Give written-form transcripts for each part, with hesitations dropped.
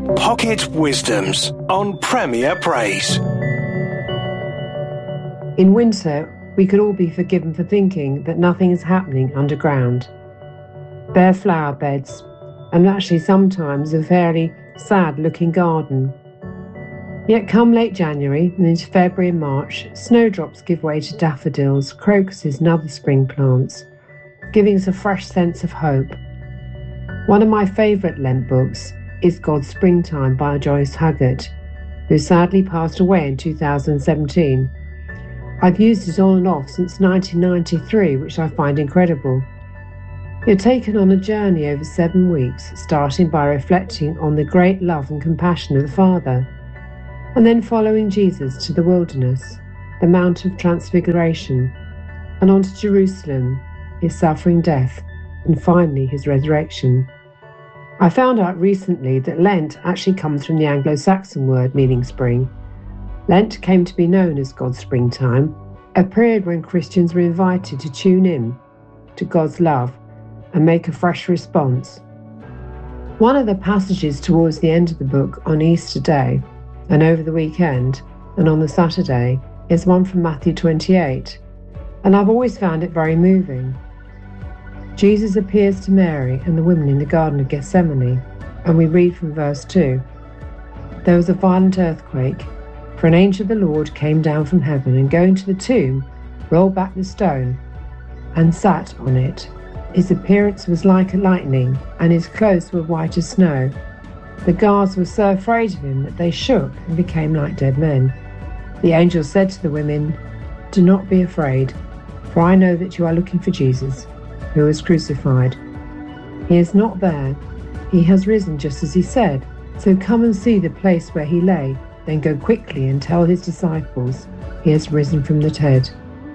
Pocket Wisdoms on Premier Praise. In winter, we could all be forgiven for thinking that nothing is happening underground. Bare flower beds, and actually sometimes a fairly sad-looking garden. Yet come late January and into February and March, snowdrops give way to daffodils, crocuses and other spring plants, giving us a fresh sense of hope. One of my favourite Lent books is God's Springtime by Joyce Haggart, who sadly passed away in 2017. I've used it on and off since 1993, which I find incredible. You're taken on a journey over 7 weeks, starting by reflecting on the great love and compassion of the Father, and then following Jesus to the wilderness, the Mount of Transfiguration, and on to Jerusalem, his suffering death, and finally his resurrection. I found out recently that Lent actually comes from the Anglo-Saxon word meaning spring. Lent came to be known as God's Springtime, a period when Christians were invited to tune in to God's love and make a fresh response. One of the passages towards the end of the book on Easter Day and over the weekend and on the Saturday is one from Matthew 28, and I've always found it very moving. Jesus appears to Mary and the women in the Garden of Gethsemane, and we read from verse 2. There was a violent earthquake, for an angel of the Lord came down from heaven and going to the tomb, rolled back the stone and sat on it. His appearance was like a lightning, and his clothes were white as snow. The guards were so afraid of him that they shook and became like dead men. The angel said to the women, "Do not be afraid, for I know that you are looking for Jesus, who was crucified. He is not there. He has risen just as he said. So come and see the place where he lay. Then go quickly and tell his disciples, he has risen from the dead."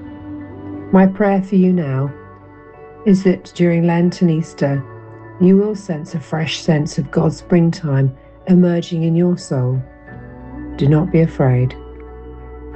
My prayer for you now is that during Lent and Easter, you will sense a fresh sense of God's springtime emerging in your soul. Do not be afraid.